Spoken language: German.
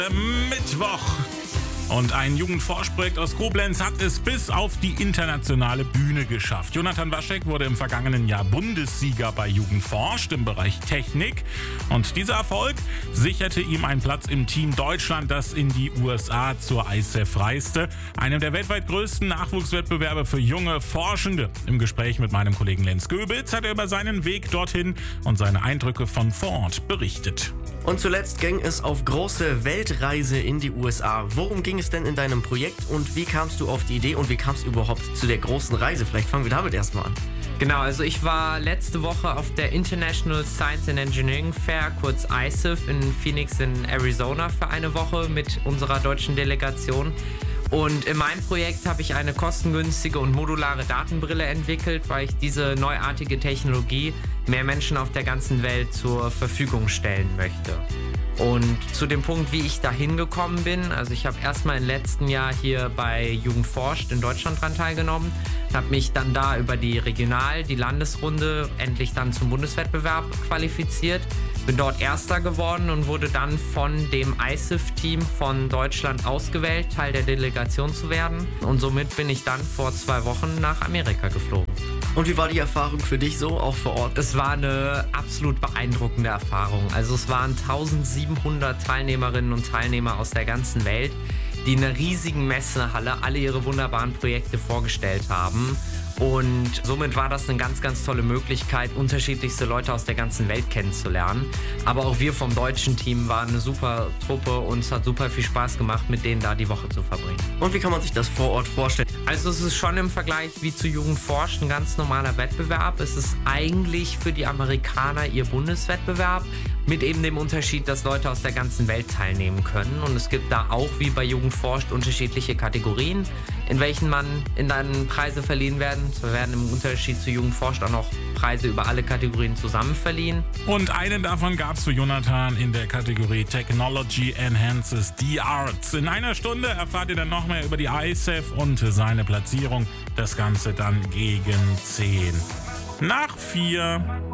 Mittwoch. Und ein Jugendforschprojekt aus Koblenz hat es bis auf die internationale Bühne geschafft. Jonathan Waschek wurde im vergangenen Jahr Bundessieger bei Jugend forscht im Bereich Technik. Und dieser Erfolg sicherte ihm einen Platz im Team Deutschland, das in die USA zur ICEF reiste, einem der weltweit größten Nachwuchswettbewerbe für junge Forschende. Im Gespräch mit meinem Kollegen Lenz Göbitz hat er über seinen Weg dorthin und seine Eindrücke von vor Ort berichtet. Und zuletzt ging es auf große Weltreise in die USA. Worum ging es denn in deinem Projekt und wie kamst du auf die Idee und wie kamst du überhaupt zu der großen Reise? Vielleicht fangen wir damit erstmal an. Genau, also ich war letzte Woche auf der International Science and Engineering Fair, kurz ICEF, in Phoenix in Arizona für eine Woche mit unserer deutschen Delegation. Und in meinem Projekt habe ich eine kostengünstige und modulare Datenbrille entwickelt, weil ich diese neuartige Technologie mehr Menschen auf der ganzen Welt zur Verfügung stellen möchte. Und zu dem Punkt, wie ich da hingekommen bin, also ich habe erstmal im letzten Jahr hier bei Jugend forscht in Deutschland dran teilgenommen, habe mich dann da über die Landesrunde endlich dann zum Bundeswettbewerb qualifiziert, bin dort Erster geworden und wurde dann von dem ICEF-Team von Deutschland ausgewählt, Teil der Delegation zu werden. Und somit bin ich dann vor 2 Wochen nach Amerika geflogen. Und wie war die Erfahrung für dich so, auch vor Ort? Es war eine absolut beeindruckende Erfahrung. Also es waren 1700 Teilnehmerinnen und Teilnehmer aus der ganzen Welt, die in einer riesigen Messehalle alle ihre wunderbaren Projekte vorgestellt haben. Und somit war das eine ganz, ganz tolle Möglichkeit, unterschiedlichste Leute aus der ganzen Welt kennenzulernen. Aber auch wir vom deutschen Team waren eine super Truppe und es hat super viel Spaß gemacht, mit denen da die Woche zu verbringen. Und wie kann man sich das vor Ort vorstellen? Also es ist schon im Vergleich wie zu Jugend forscht ein ganz normaler Wettbewerb. Es ist eigentlich für die Amerikaner ihr Bundeswettbewerb, mit eben dem Unterschied, dass Leute aus der ganzen Welt teilnehmen können. Und es gibt da auch wie bei Jugend forscht unterschiedliche Kategorien, in welchen dann Preise verliehen werden. Es werden im Unterschied zu Jugend forscht auch noch Preise über alle Kategorien zusammen verliehen. Und einen davon gab es für Jonathan in der Kategorie Technology Enhances the Arts. In einer Stunde erfahrt ihr dann noch mehr über die ICEF und seine Platzierung. Das Ganze dann gegen 10 nach 4.